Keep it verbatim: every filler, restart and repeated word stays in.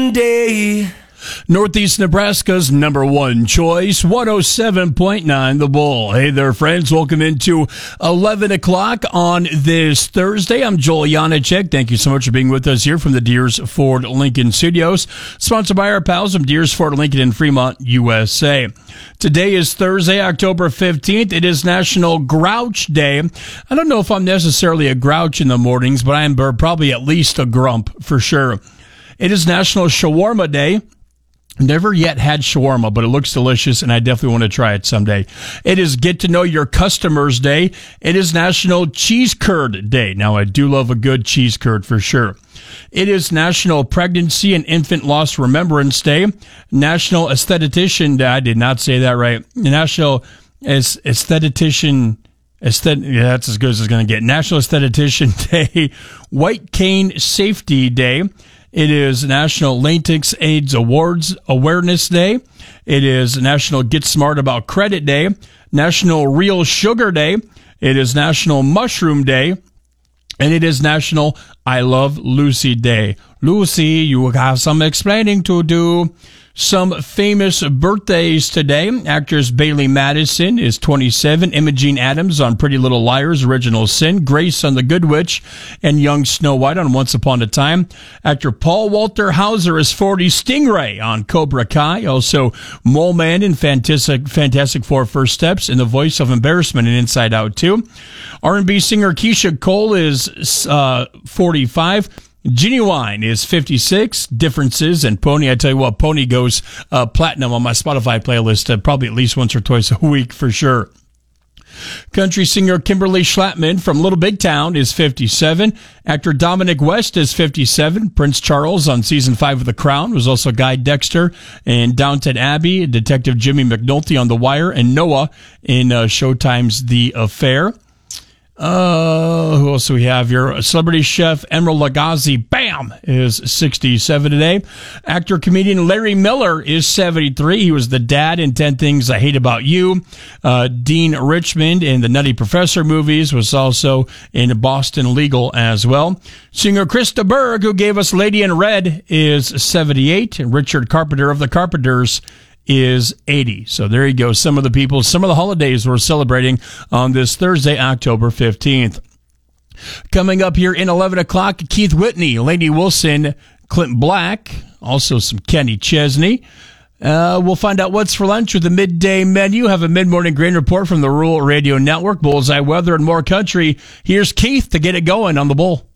Loving Day. Northeast Nebraska's number one choice, one oh seven point nine The Bull. Hey there, friends. Welcome into eleven o'clock on this Thursday. I'm Joel Janacek. Thank you so much for being with us here from the Deers Ford Lincoln Studios, sponsored by our pals from Deers Ford Lincoln in Fremont, U S A. Today is Thursday, October fifteenth. It is National Grouch Day. I don't know if I'm necessarily a grouch in the mornings, but I am probably at least a grump for sure. It is National Shawarma Day. Never yet had shawarma, but it looks delicious, and I definitely want to try it someday. It is Get to Know Your Customers Day. It is National Cheese Curd Day. Now, I do love a good cheese curd for sure. It is National Pregnancy and Infant Loss Remembrance Day. National Aesthetician Day. I did not say that right. National Aesthetician Aesthet- yeah, that's as good as it's going to get. National Aesthetician Day. White Cane Safety Day. It is National Latex AIDS Awards Awareness Day. It is National Get Smart About Credit Day. National Real Sugar Day. It is National Mushroom Day. And it is National I Love Lucy Day. Lucy, you have some explaining to do. Some famous birthdays today. Actress Bailey Madison is twenty-seven. Imogene Adams on Pretty Little Liars, Original Sin. Grace on The Good Witch. And young Snow White on Once Upon a Time. Actor Paul Walter Hauser is forty. Stingray on Cobra Kai. Also, Mole Man in Fantastic, Fantastic Four First Steps. And the voice of embarrassment in Inside Out two. R and B singer Keisha Cole is uh, forty-five. Genuine is fifty-six. Differences and Pony. I tell you what, Pony goes uh, platinum on my Spotify playlist uh, probably at least once or twice a week for sure. Country singer Kimberly Schlattman from Little Big Town is fifty-seven. Actor Dominic West is fifty-seven. Prince Charles on season five of The Crown was also Guy Dexter in Downton Abbey. Detective Jimmy McNulty on The Wire, and Noah in uh, Showtime's The Affair. Uh, who else do we have here? Celebrity chef Emeril Lagasse, bam, is sixty-seven today. Actor, comedian Larry Miller is seventy-three. He was the dad in ten Things I Hate About You. Uh, Dean Richmond in the Nutty Professor movies was also in Boston Legal as well. Singer Krista Berg, who gave us Lady in Red, is seventy-eight. And Richard Carpenter of the Carpenters is eighty. So there you go. Some of the people, some of the holidays we're celebrating on this Thursday, October fifteenth. Coming up here in eleven o'clock, Keith Whitney, Lainey Wilson, Clint Black, also some Kenny Chesney. Uh, we'll find out what's for lunch with the midday menu. Have a mid-morning grain report from the Rural Radio Network, Bullseye Weather, and more country. Here's Keith to get it going on the Bull.